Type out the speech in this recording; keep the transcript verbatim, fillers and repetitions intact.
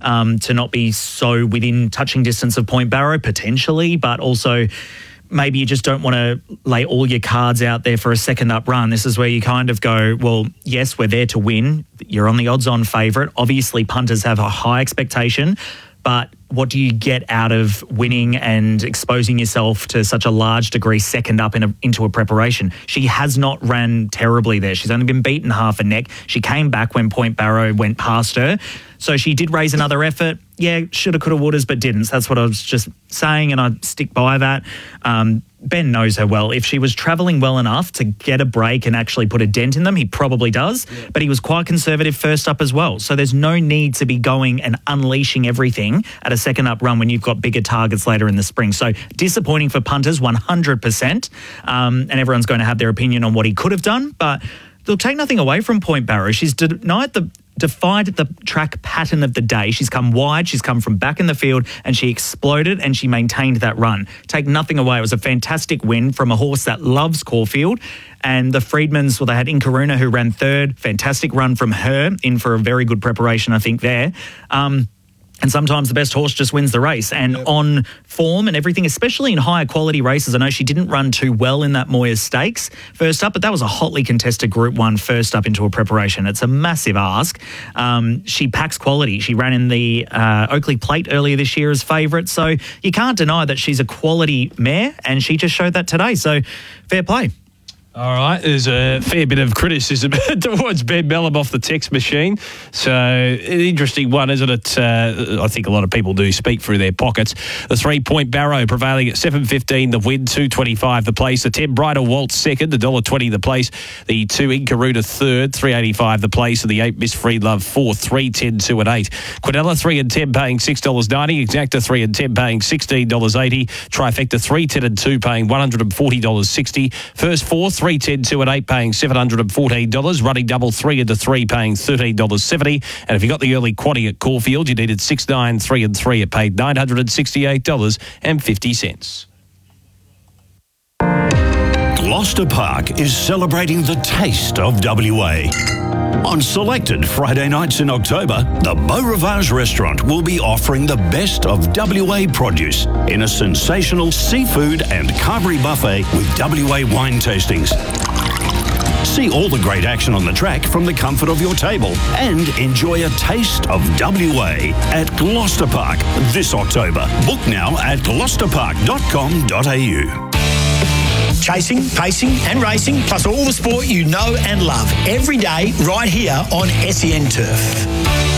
um, to not be so within touching distance of Point Barrow, potentially, but also maybe you just don't want to lay all your cards out there for a second up run. This is where you kind of go, well, yes, we're there to win. You're on the odds-on favourite. Obviously, punters have a high expectation, but what do you get out of winning and exposing yourself to such a large degree second up in a, into a preparation? She has not ran terribly there. She's only been beaten half a neck. She came back when Point Barrow went past her. So she did raise another effort. Yeah, shoulda, coulda, wouldas, but didn't. That's what I was just saying, and I stick by that. Um, Ben knows her well. If she was travelling well enough to get a break and actually put a dent in them, he probably does. Yeah. But he was quite conservative first up as well. So there's no need to be going and unleashing everything at a second up run when you've got bigger targets later in the spring. So disappointing for punters, one hundred percent. Um, and everyone's going to have their opinion on what he could have done. But they'll take nothing away from Point Barrow. She's denied the... defied the track pattern of the day. She's come wide, she's come from back in the field, and she exploded and she maintained that run. Take nothing away. It was a fantastic win from a horse that loves Caulfield. And the Freedmans, well, they had Inkaruna who ran third. Fantastic run from her, in for a very good preparation, I think, there. Um, And sometimes the best horse just wins the race. And yep. on form and everything, especially in higher quality races, I know she didn't run too well in that Moyers Stakes first up, but that was a hotly contested Group one first up into a preparation. It's a massive ask. Um, she packs quality. She ran in the uh, Oakley Plate earlier this year as favourite. So you can't deny that she's a quality mare, and she just showed that today. So fair play. All right, there's a fair bit of criticism towards Ben Melham off the text machine. So, an interesting one, isn't it? Uh, I think a lot of people do speak through their pockets. The three-point Barrow prevailing at seven fifteen the win, two twenty-five the place. The ten Bridal Waltz second, one dollar twenty the place. The two Inkaruna third, three eighty-five the place. And the eight Miss Free Love fourth, three ten, two and eight. Quinella three and ten paying six dollars ninety. Exacta three and ten paying sixteen dollars eighty. Trifecta three, ten and two paying one hundred forty dollars sixty. First four, three ten, two and eight paying seven hundred fourteen dollars. Running double three into three paying thirteen dollars seventy. And if you got the early quaddie at Caulfield, you needed six, nine, three and three. It paid nine hundred sixty-eight dollars fifty. Gloucester Park is celebrating the taste of W A. On selected Friday nights in October, the Beau Rivage restaurant will be offering the best of W A produce in a sensational seafood and carvery buffet with W A wine tastings. See all the great action on the track from the comfort of your table and enjoy a taste of W A at Gloucester Park this October. Book now at gloucester park dot com dot a u. Chasing, pacing and racing, plus all the sport you know and love every day right here on S E N Turf.